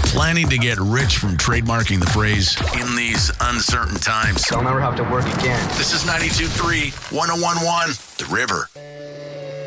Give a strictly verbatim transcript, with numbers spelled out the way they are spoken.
planning to get rich from trademarking the phrase, in these uncertain times. I'll never have to work again. This is ninety-two point three, one oh one point one, The River.